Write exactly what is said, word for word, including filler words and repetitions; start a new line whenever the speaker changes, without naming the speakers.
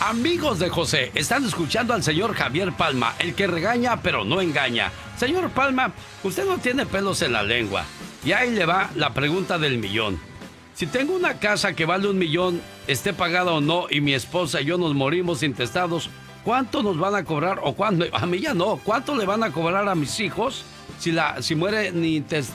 Amigos de José, están escuchando al señor Javier Palma, el que regaña pero no engaña. Señor Palma, usted no tiene pelos en la lengua. Y ahí le va la pregunta del millón. Si tengo una casa que vale un millón, esté pagada o no, y mi esposa y yo nos morimos intestados, ¿cuánto nos van a cobrar? O cuánto, a mí ya no, ¿cuánto le van a cobrar a mis hijos si, la, si mueren